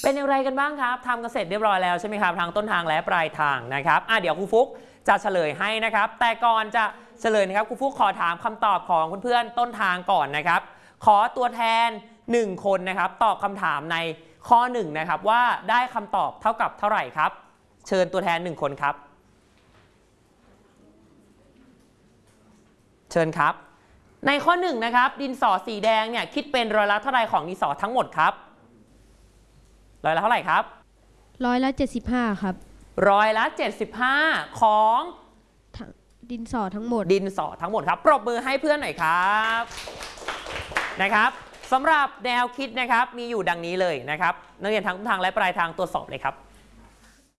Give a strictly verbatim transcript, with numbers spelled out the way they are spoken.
เป็นอย่างไรกันบ้างครับทำกันเสร็จเรียบร้อยแล้วใช่ไหมครับทางต้นทางและปลายทางนะครับอ่ะเดี๋ยวครูฟุกจะเฉลยให้นะครับแต่ก่อนจะเฉลยนะครับครูฟุกขอถามคำตอบของเพื่อนๆต้นทางก่อนนะครับขอตัวแทนหนึ่งคนนะครับตอบคำถามในข้อหนึ่งนะครับว่าได้คำตอบเท่ากับเท่าไหร่ครับเชิญตัวแทนหนึ่งคนครับเชิญครับในข้อหนึ่งนะครับดินสอสีแดงเนี่ยคิดเป็นร้อยละเท่าไหร่ของดินสอทั้งหมดครับร้อยละเท่าไหร่ครับร้อยละเจ็ดสิบห้าครับร้อยละเจ็ดสิบห้าของดินสอทั้งหมดดินสอทั้งหมดครับปรบมือให้เพื่อนหน่อยครับนะครับสำหรับแนวคิดนะครับมีอยู่ดังนี้เลยนะครับนักเรียนทั้งต้นทางและปลายทางตรวจสอบเลยครับ